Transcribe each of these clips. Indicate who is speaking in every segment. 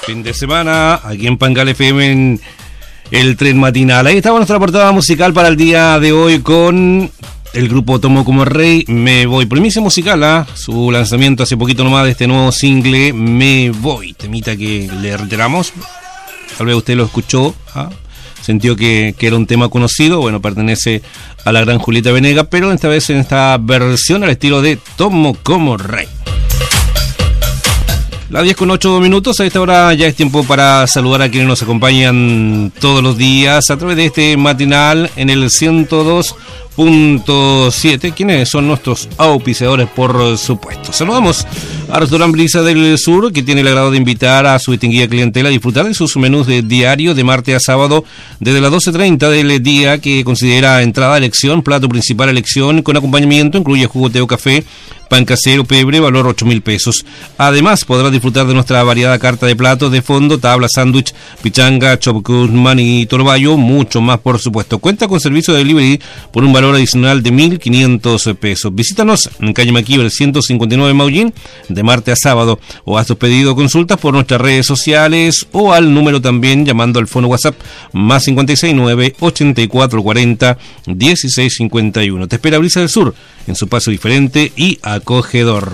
Speaker 1: Fin de semana, aquí en Pangal FM en el tren matinal. Ahí estaba nuestra portada musical para el día de hoy con el grupo Tomo como Rey, Me Voy. Primicia musical, su lanzamiento hace poquito nomás de este nuevo single, Me Voy. Temita que le reiteramos. Tal vez usted lo escuchó, sintió que era un tema conocido. Bueno, pertenece a la gran Julieta Venegas, pero esta vez en esta versión al estilo de Tomo como Rey. Las 10:08 a esta hora ya es tiempo para saludar a quienes nos acompañan todos los días a través de este matinal en el 102.7, quienes son nuestros auspiciadores, por supuesto. Saludamos a Restaurant Brisa del Sur, que tiene el agrado de invitar a su distinguida clientela a disfrutar de sus menús de diario de martes a sábado desde las 12:30 del día, que considera entrada a elección, plato principal a elección, con acompañamiento, incluye jugo, té o café, pan casero, pebre, valor 8.000 pesos. Además, podrás disfrutar de nuestra variada carta de platos de fondo, tabla, sándwich, pichanga, chop Guzmán y torballo, mucho más, por supuesto. Cuenta con servicio de delivery por un valor adicional de 1.500 pesos. Visítanos en calle Maquíver 159 Maullín, de martes a sábado, o haz tus pedidos o consultas por nuestras redes sociales o al número también llamando al fono WhatsApp más 569 8440 1651. Te espera Brisa del Sur en su paso diferente y acogedor.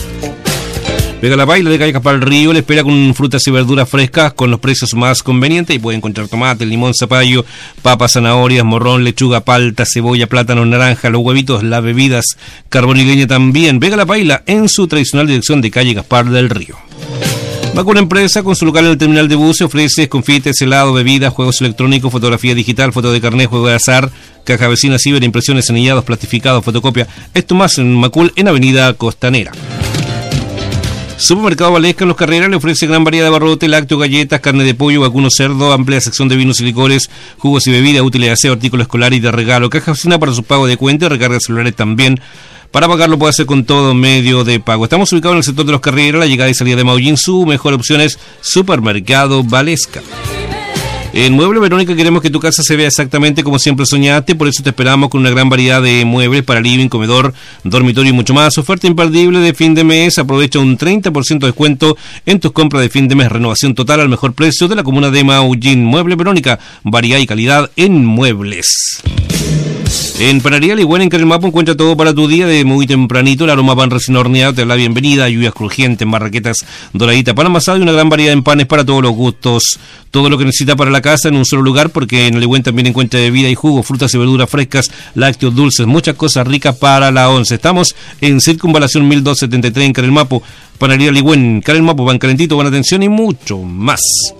Speaker 1: Vega la Paila de Calle Gaspar del Río le espera con frutas y verduras frescas con los precios más convenientes, y puede encontrar tomate, limón, zapallo, papas, zanahorias, morrón, lechuga, palta, cebolla, plátano, naranja, los huevitos, las bebidas, carbón y leña también. Vega la Paila en su tradicional dirección de Calle Gaspar del Río. Macuna Empresa, con su local en el terminal de buses, ofrece confites, helado, bebidas, juegos electrónicos, fotografía digital, foto de carnet, juego de azar, caja vecina, ciber, impresiones, anillados, plastificados, fotocopia. Esto más en Macul, en Avenida Costanera. Supermercado Valesca en Los Carreras le ofrece gran variedad de barrotes, lácteos, galletas, carne de pollo, vacuno, cerdo, amplia sección de vinos y licores, jugos y bebidas, útiles de aseo, artículos escolares y de regalo, caja vecina para su pago de cuenta y recarga de celulares también. Para pagarlo puede hacer con todo medio de pago. Estamos ubicados en el sector de Los Carreras, la llegada y salida de Maullín. Su mejor opción es Supermercado Valesca. En Mueble Verónica queremos que tu casa se vea exactamente como siempre soñaste, por eso te esperamos con una gran variedad de muebles para living, comedor, dormitorio y mucho más. Oferta imperdible de fin de mes, aprovecha un 30% de descuento en tus compras de fin de mes, renovación total al mejor precio de la comuna de Maullín. Mueble Verónica, variedad y calidad en muebles. En Panadería Ligüen en Carelmapo encuentra todo para tu día de muy tempranito. El aroma pan recién horneado te da la bienvenida, lluvias crujientes, marraquetas doraditas, pan amasado y una gran variedad en panes para todos los gustos. Todo lo que necesita para la casa en un solo lugar, porque en Ligüen también encuentra bebida y jugo, frutas y verduras frescas, lácteos, dulces, muchas cosas ricas para la once. Estamos en Circunvalación 1273 en Carelmapo. Panadería Ligüen, Carelmapo, pan calentito, buena atención y mucho más.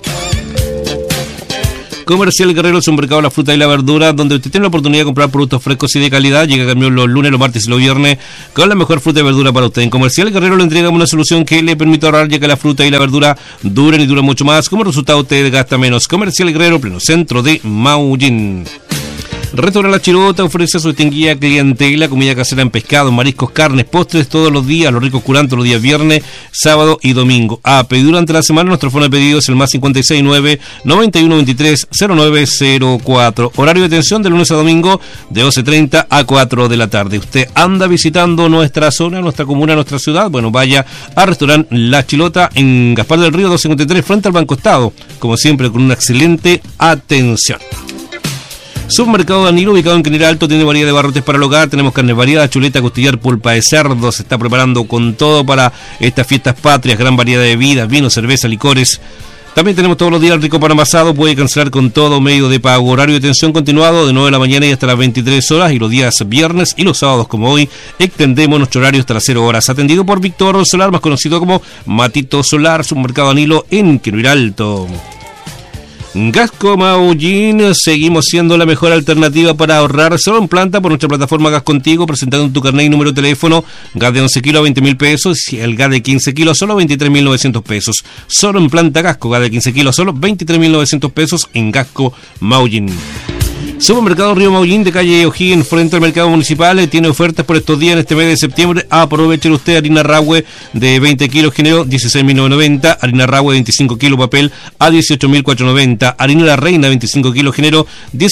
Speaker 1: Comercial Guerrero, es un mercado de la fruta y la verdura donde usted tiene la oportunidad de comprar productos frescos y de calidad. Llega a camión los lunes, los martes y los viernes con la mejor fruta y verdura para usted. En Comercial Guerrero le entregamos una solución que le permite ahorrar, ya que la fruta y la verdura duran y duran mucho más. Como resultado usted gasta menos. Comercial Guerrero, pleno centro de Maullín. Restaurante La Chirota ofrece a su distinguida clientela comida casera en pescado, mariscos, carnes, postres todos los días, los ricos curantos los días viernes, sábado y domingo. A pedir durante la semana, nuestro fono de pedido es el más 569 9123 0904. Horario de atención de lunes a domingo de 12:30 a 4 de la tarde. Usted anda visitando nuestra zona, nuestra comuna, nuestra ciudad, bueno, vaya al restaurante La Chilota en Gaspar del Río 253 frente al Banco Estado, como siempre con una excelente atención. Supermercado Danilo, ubicado en General Alto, tiene variedad de barrotes para el hogar. Tenemos carne variada, chuleta, costillar, pulpa de cerdo. Se está preparando con todo para estas fiestas patrias. Gran variedad de bebidas, vino, cerveza, licores. También tenemos todos los días el rico pan amasado. Puede cancelar con todo medio de pago. Horario de atención continuado de 9 de la mañana y hasta las 23 horas. Y los días viernes y los sábados como hoy extendemos nuestro horario hasta las 0 horas. Atendido por Víctor Solar, más conocido como Matito Solar. Supermercado Danilo en General Alto. Gasco Maullín, seguimos siendo la mejor alternativa para ahorrar solo en planta por nuestra plataforma Gas Contigo, presentando tu carnet y número de teléfono. Gas de 11 kilos a 20.000 pesos y el gas de 15 kilos solo 23.900 pesos. Solo en planta Gasco, gas de 15 kilos solo 23.900 pesos en Gasco Maullín. Supermercado Río Maullín de calle O'Higgins frente al mercado municipal tiene ofertas por estos días en este mes de septiembre. Aprovechen usted harina Rahue de 20 kilos género 16.990, harina Rahue de 25 kilos papel a 18.490, harina La Reina 25 kilos género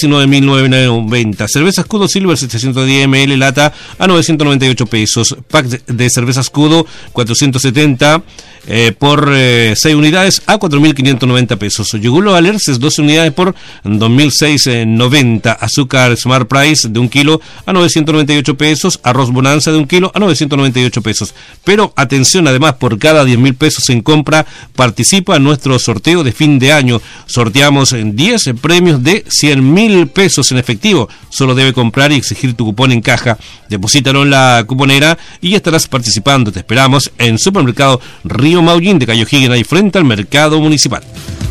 Speaker 1: 19.990, cerveza Escudo Silver 710 ml lata a 998 pesos, pack de cerveza Escudo 470 por 6 unidades a 4.590 pesos, yogur Alerces 12 unidades por 2.690, azúcar Smart Price de 1 kilo a 998 pesos, arroz Bonanza de 1 kilo a 998 pesos. Pero atención, además, por cada 10.000 pesos en compra participa en nuestro sorteo de fin de año. Sorteamos 10 premios de 100.000 pesos en efectivo. Solo debe comprar y exigir tu cupón en caja. Deposítalo en la cuponera y estarás participando. Te esperamos en Supermercado Río Maullín de calle O'Higgins, ahí frente al mercado municipal.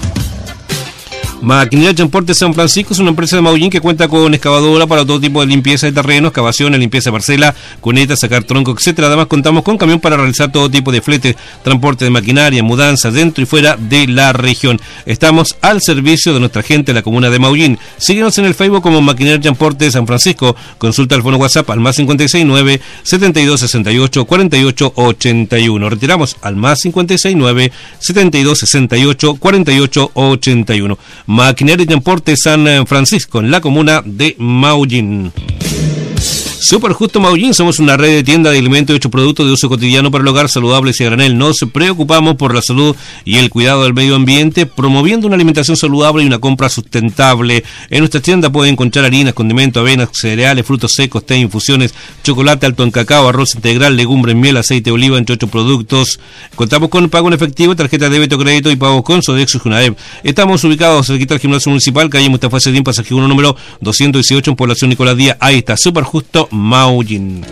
Speaker 1: Maquinaria Transporte San Francisco es una empresa de Maullín que cuenta con excavadora para todo tipo de limpieza de terreno, excavaciones, limpieza de parcela, cuneta, sacar tronco, etcétera. Además contamos con camión para realizar todo tipo de flete, transporte de maquinaria, mudanza dentro y fuera de la región. Estamos al servicio de nuestra gente de la comuna de Maullín. Síguenos en el Facebook como Maquinaria Transporte San Francisco. Consulta el fono WhatsApp al más 569 7268 4881. Retiramos al más 569 7268 4881. Maquinaria y Transporte San Francisco, en la comuna de Maullín. Super Justo Maullín, somos una red de tiendas de alimentos y otros productos de uso cotidiano para el hogar, saludables y a granel. Nos preocupamos por la salud y el cuidado del medio ambiente, promoviendo una alimentación saludable y una compra sustentable. En nuestra tienda pueden encontrar harinas, condimentos, avenas, cereales, frutos secos, té, infusiones, chocolate alto en cacao, arroz integral, legumbres, miel, aceite de oliva, entre otros productos. Contamos con pago en efectivo, tarjeta de débito, crédito y pagos con Sodexo y Junaep. Estamos ubicados cerquita del Gimnasio Municipal, calle Mustafa Sedín, pasaje 1, número 218, en población Nicolás Díaz. Ahí está, Super Justo Maullín.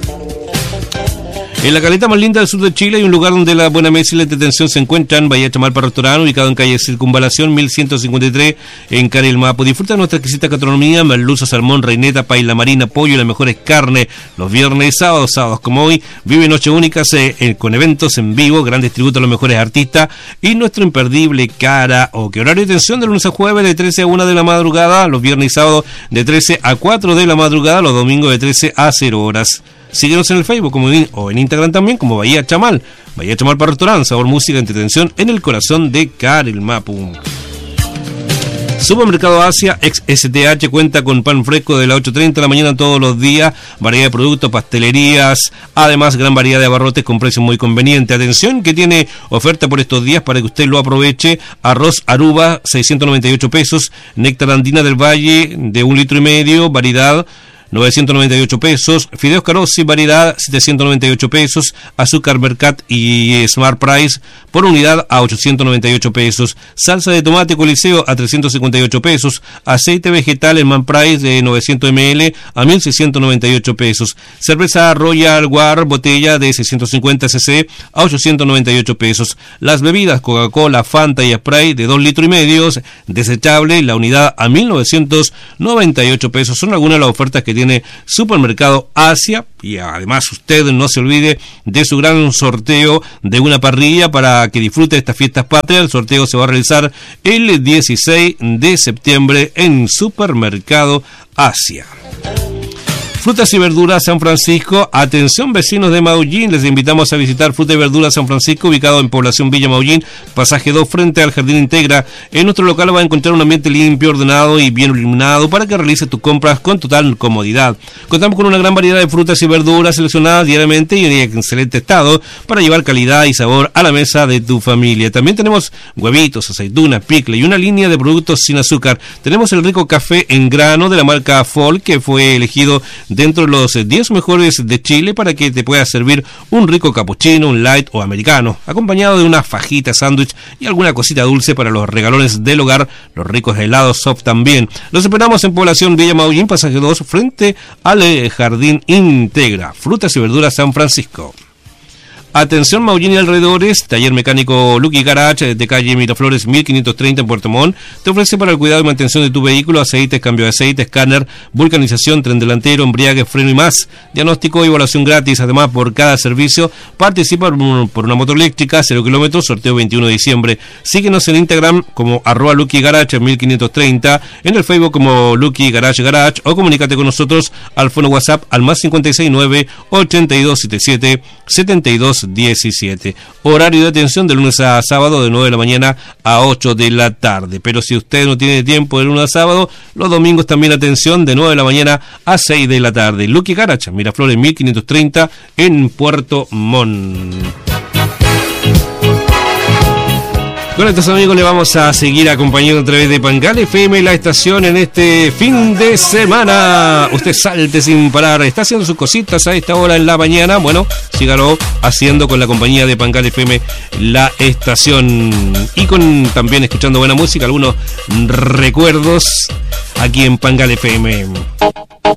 Speaker 1: En la caleta más linda del sur de Chile hay un lugar donde la buena mesa y la entretención se encuentran. Bahía Chamalpa Restaurante, ubicado en calle Circunvalación 1153 en Carelmapo. Disfruta de nuestra exquisita gastronomía, merluza, salmón, reineta, paella marina, pollo y las mejores carnes. Los viernes y sábados como hoy, vive noches únicas con eventos en vivo, grandes tributos a los mejores artistas y nuestro imperdible karaoke. Horario de atención de lunes a jueves de 13 a 1 de la madrugada, los viernes y sábados de 13 a 4 de la madrugada, los domingos de 13 a 0 horas. Síguenos en el Facebook o en Instagram también como Bahía Chamal. Bahía Chamal para restaurante, sabor, música, entretención en el corazón de Carelmapo. Supermercado Asia, ex STH, cuenta con pan fresco de las 8:30 de la mañana todos los días, variedad de productos, pastelerías, además gran variedad de abarrotes con precios muy convenientes. Atención que tiene oferta por estos días para que usted lo aproveche: arroz Aruba 698 pesos, néctar andina del Valle de 1,5 litros, variedad 998 pesos, fideos Carossi, variedad 798 pesos, azúcar Mercat y Smart Price por unidad a 898 pesos, salsa de tomate Coliseo a 358 pesos, aceite vegetal en Man Price de 900 ml a 1698 pesos, cerveza Royal War botella de 650 cc a 898 pesos, las bebidas Coca-Cola, Fanta y Sprite de 2,5 litros, desechable, la unidad a 1998 pesos. Son algunas de las ofertas que tiene Supermercado Asia. Y además usted no se olvide de su gran sorteo de una parrilla para que disfrute de estas fiestas patrias. El sorteo se va a realizar el 16 de septiembre en Supermercado Asia. Frutas y verduras San Francisco. Atención vecinos de Maullín, les invitamos a visitar Frutas y Verduras San Francisco, ubicado en población Villa Maullín, pasaje 2 frente al Jardín Integra. En nuestro local va a encontrar un ambiente limpio, ordenado y bien iluminado para que realices tus compras con total comodidad. Contamos con una gran variedad de frutas y verduras seleccionadas diariamente y en excelente estado para llevar calidad y sabor a la mesa de tu familia. También tenemos huevitos, aceitunas, picle y una línea de productos sin azúcar. Tenemos el rico café en grano de la marca Folk, que fue elegido dentro de los 10 mejores de Chile para que te pueda servir un rico capuchino, un light o americano, acompañado de una fajita, sándwich y alguna cosita dulce para los regalones del hogar, los ricos helados soft también. Los esperamos en población Villa Maullín, pasaje 2, frente al Jardín Integra. Frutas y Verduras San Francisco. Atención Maullín y alrededores, taller mecánico Lucky Garage de calle Miraflores 1530 en Puerto Montt. Te ofrece para el cuidado y mantención de tu vehículo aceites, cambio de aceite, escáner, vulcanización, tren delantero, embriague, freno y más. Diagnóstico y evaluación gratis. Además, por cada servicio participa por una moto eléctrica, 0 kilómetros, sorteo 21 de diciembre. Síguenos en Instagram como @Lucky Garage 1530, en el Facebook como Lucky Garage Garage, o comunícate con nosotros al fono WhatsApp al más 569 8277 7217. Horario de atención de lunes a sábado de 9 de la mañana a 8 de la tarde. Pero si usted no tiene tiempo de lunes a sábado, los domingos también atención de 9 de la mañana a 6 de la tarde. Lucky Garage, Miraflores 1530 en Puerto Montt. Con estos amigos le vamos a seguir acompañando a través de Pangal FM, la estación, en este fin de semana. Usted salte sin parar, está haciendo sus cositas a esta hora en la mañana. Bueno, sígalo haciendo con la compañía de Pangal FM, la estación. Y con también escuchando buena música, algunos recuerdos aquí en Pangal FM.